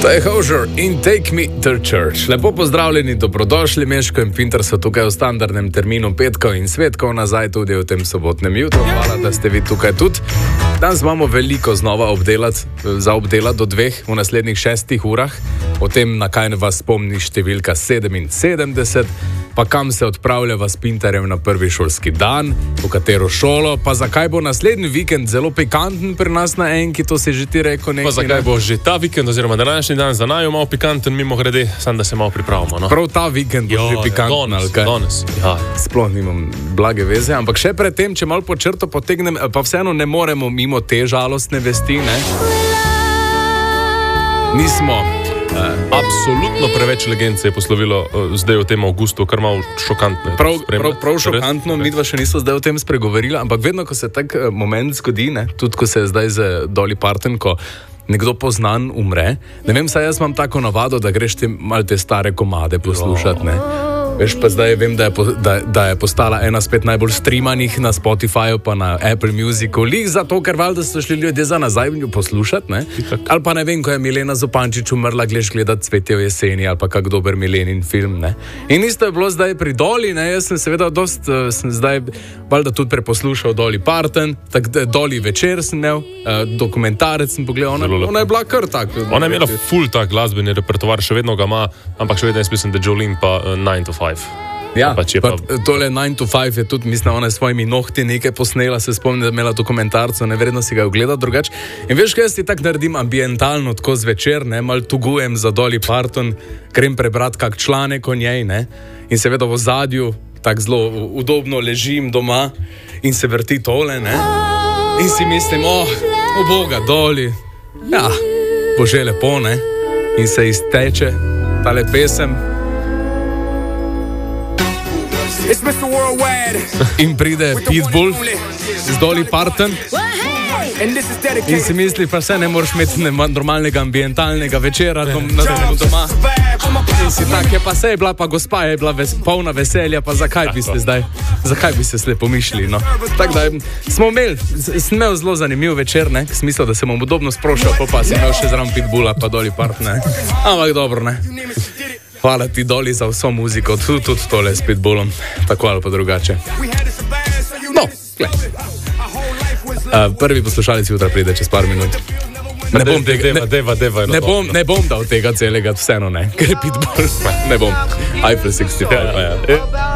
To je Hozier in Take Me to Church. Lepo pozdravljeni, dobrodošli, Meško in Pinter so tukaj v standardnem terminu petkov in svetkov, nazaj tudi v tem sobotnem jutru. Hvala, da ste vi tukaj tudi. Danes imamo veliko znova obdelati do 2 v naslednjih 6 urah. O tem, na kaj vas spomni številka 77, pa kam se odpravljava s Pinterjem na prvi šolski dan, v katero šolo, pa zakaj bo naslednji vikend zelo pikanten pri nas na enki, to si že ti rekel nekaj. Pa zakaj bo že ta vikend oziroma današnji dan za naju malo pikanten, mimo grede, samo da se malo pripravimo. No? Prav ta vikend bo že pikanten, ali kaj? Danes. Ja. Sploh nimam blage veze, ampak še predtem, če malo po črto potegnem, pa vseeno ne moremo mimo te žalostne vesti, ne? Nismo. Absolutno preveč legend se je poslovilo zdaj v tem avgustu, kar malo šokantno. Prav šokantno, midva še niso zdaj o tem spregovorila, ampak vedno, ko se tak moment zgodi, ne, tudi ko se je zdaj z Dolly Parton, ko nekdo poznan umre, ne vem, saj jaz imam tako navado, da greš malo te stare komade poslušati, ne. Veš, pa zdaj vem, da je postala ena spet najbolj streamanih na Spotifyju pa na Apple Musicu, lih zato, ker valjda so šli ljudje za nazaj poslušati, ne? Ali pa ne vem, ko je Milena Zupančič umrla, greš gledati Cvetje v jeseni ali pa kak dober Milenin film, ne? In isto je bilo zdaj pri Dolly, ne? Jaz sem seveda sem zdaj valjda tudi preposlušal Dolly Parton, tako Dolly večer sem imel, dokumentarec sem pogledal, ona je bila kar tak. Ona je imela ful tak glasbeni repertoar, še vedno ga ima, ampak še vedno jaz mislim, da Jolene pa 9 to 5. Ja, pa tole 9 to 5 je tudi, mislim, ona je svojimi nohti nekaj posnela, se spomni, da je imela dokumentarco, nevredno si ga ogledati drugače. In veš, kaj jaz ti tako naredim ambientalno, tako zvečer, ne, malo tugujem za Dolly Parton, grem prebrati kak članek o njej, ne, in seveda v ozadju tako zelo udobno ležim doma in se vrti tole, ne, in si mislim, Boga, Dolly, ja, bo že lepo, ne, in se izteče tale pesem. In pride Pitbull z Dolly Parton in si misli, pa vse ne moreš imeti normalnega ambientalnega večera doma. In si tak, je pa se je bila, pa gospa je bila polna veselja, pa zakaj bi se slepo mišli, no. Tako da sem imel zelo zanimiv večer, ne, smisel, da se bom udobno sprošal, pa si imel še zraven Pitbulla pa Dolly Parton, ne. Ampak dobro, ne. Hvala ti, Dolly, za vso muziko, tudi tole s Pitbullom, tako ali pa drugače. No, gled. Prvi poslušalec jutra pride čez par minut. Ne bom dal tega celega, vseeno ne, ker je Pitbull. Ne bom. Eiffel 65.